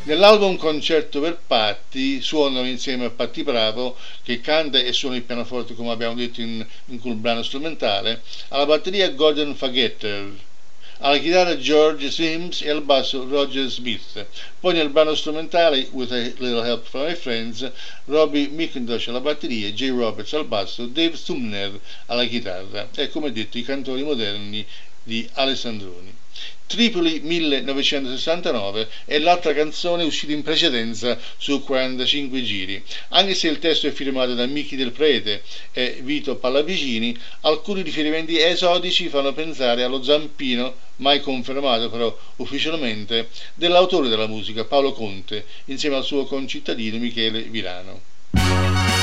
Nell'album Concerto per Patti suonano insieme a Patti Bravo, che canta e suona il pianoforte come abbiamo detto in quel brano strumentale, alla batteria Gordon Fagetter, alla chitarra George Sims e al basso Roger Smith. Poi nel brano strumentale With a Little Help from My Friends, Robbie McIntosh alla batteria, Jay Roberts al basso, Dave Sumner alla chitarra e come detto i cantori moderni di Alessandroni. Tripoli 1969 è l'altra canzone uscita in precedenza su 45 giri. Anche se il testo è firmato da Michi del Prete e Vito Pallavicini, alcuni riferimenti esodici fanno pensare allo zampino, mai confermato però ufficialmente, dell'autore della musica, Paolo Conte, insieme al suo concittadino Michele Virano.